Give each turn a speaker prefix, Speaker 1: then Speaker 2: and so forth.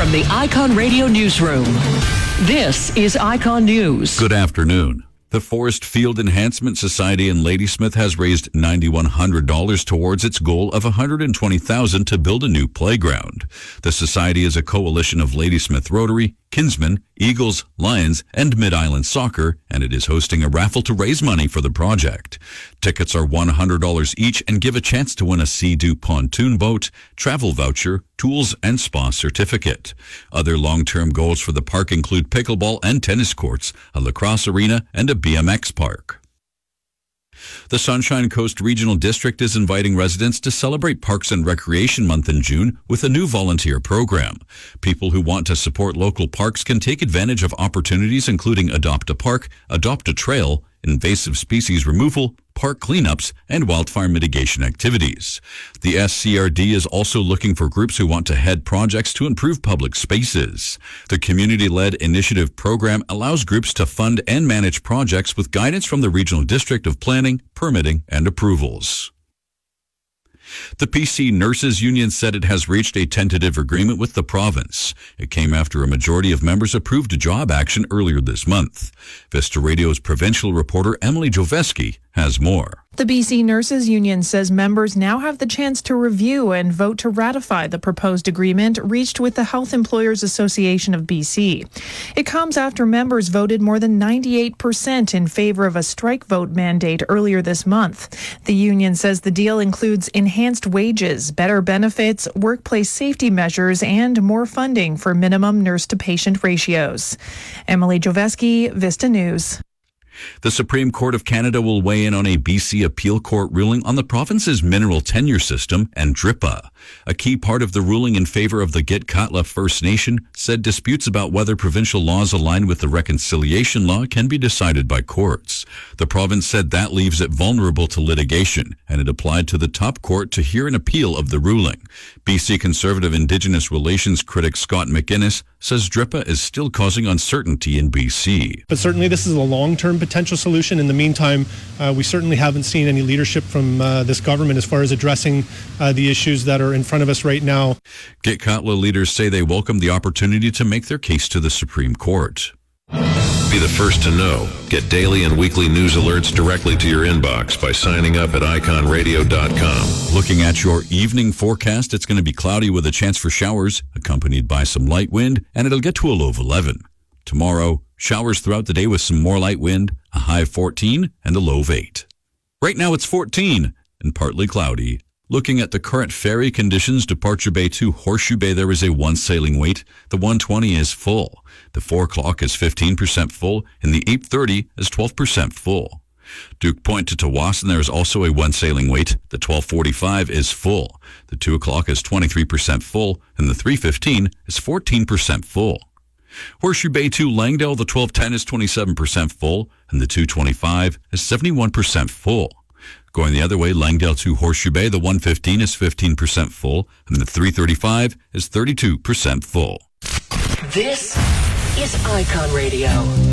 Speaker 1: from the Icon Radio Newsroom, this is Icon News.
Speaker 2: Good afternoon. The Forest Field Enhancement Society in Ladysmith has raised $9,100 towards its goal of $120,000 to build a new playground. The society is a coalition of Ladysmith Rotary, Kinsmen, Eagles, Lions, and Mid-Island Soccer, and it is hosting a raffle to raise money for the project. Tickets are $100 each and give a chance to win a Sea-Doo pontoon boat, travel voucher, tools, and spa certificate. Other long-term goals for the park include pickleball and tennis courts, a lacrosse arena, and a BMX park. The Sunshine Coast Regional District is inviting residents to celebrate Parks and Recreation Month in June with a new volunteer program. People who want to support local parks can take advantage of opportunities including Adopt a Park, Adopt a Trail, invasive species removal, park cleanups, and wildfire mitigation activities. The SCRD is also looking for groups who want to head projects to improve public spaces. The community-led initiative program allows groups to fund and manage projects with guidance from the Regional District of Planning, Permitting, and Approvals. The PC Nurses Union said it has reached a tentative agreement with the province. It came after a majority of members approved a job action earlier this month. Vista Radio's provincial reporter Emily Joveski has more.
Speaker 3: The BC Nurses Union says members now have the chance to review and vote to ratify the proposed agreement reached with the Health Employers Association of BC. It comes after members voted more than 98% in favor of a strike vote mandate earlier this month. The union says the deal includes enhanced wages, better benefits, workplace safety measures, and more funding for minimum nurse-to-patient ratios. Emily Joveski, Vista News.
Speaker 2: The Supreme Court of Canada will weigh in on a BC appeal court ruling on the province's mineral tenure system and DRIPA. A key part of the ruling in favor of the Gitxaala First Nation said disputes about whether provincial laws align with the reconciliation law can be decided by courts. The province said that leaves it vulnerable to litigation, and it applied to the top court to hear an appeal of the ruling. BC Conservative Indigenous Relations critic Scott McInnes says DRIPA is still causing uncertainty in BC.
Speaker 4: But certainly this is a long-term potential solution. In the meantime, we certainly haven't seen any leadership from this government as far as addressing the issues that are in front of us right now.
Speaker 2: Gitxaala leaders say they welcome the opportunity to make their case to the Supreme Court.
Speaker 5: Be the first to know. Get daily and weekly news alerts directly to your inbox by signing up at iconradio.com.
Speaker 2: Looking at your evening forecast, it's going to be cloudy with a chance for showers, accompanied by some light wind, and it'll get to a low of 11. Tomorrow, showers throughout the day with some more light wind, a high of 14 and a low of 8. Right now it's 14 and partly cloudy. Looking at the current ferry conditions, Departure Bay to Horseshoe Bay, there is a 1 sailing wait. The 120 is full. The 4 o'clock is 15% full, and the 8:30 is 12% full. Duke Point to Tawasin, there is also a 1 sailing wait. The 12:45 is full. The 2 o'clock is 23% full, and the 3:15 is 14% full. Horseshoe Bay to Langdale, the 12:10 is 27% full, and the 2:25 is 71% full. Going the other way, Langdale to Horseshoe Bay, the 1:15 is 15% full, and the 3:35 is 32% full.
Speaker 1: This is Icon Radio.